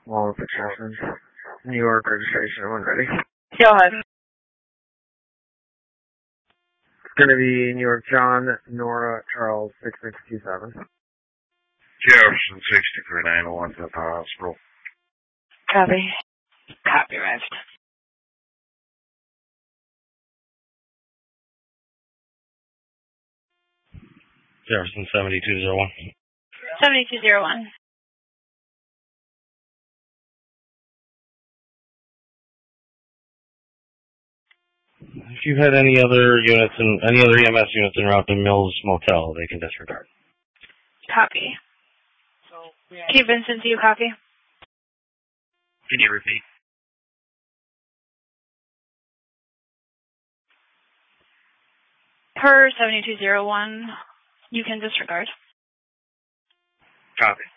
Wall of Protection. New York registration when ready. Go ahead. It's going to be New York John, Nora, Charles, 6627. Jefferson, 63901 to the hospital. Copy. Copyright. Jefferson, 7201. 7201. If you had any other units and any other EMS units en route to Mills Motel, they can disregard. Copy. Chief Vincent, do you copy? Can you repeat? Per 7201, you can disregard. Copy.